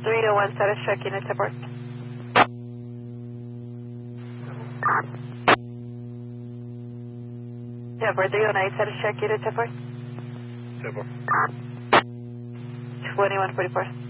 301 status check unit support. Support 309 status check unit support. Support. 2144.